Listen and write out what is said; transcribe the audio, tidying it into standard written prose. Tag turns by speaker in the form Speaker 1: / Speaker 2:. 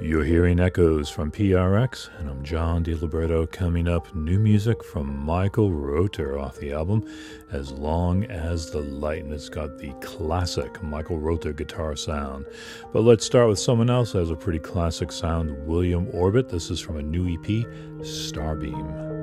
Speaker 1: You're hearing echoes from PRX, and I'm John DiLiberto. Coming up, new music from Michael Rother off the album As Long as the Light, and it's got the classic Michael Rother guitar sound. But let's start with someone else who has a pretty classic sound, William Orbit. This is from a new EP, Starbeam.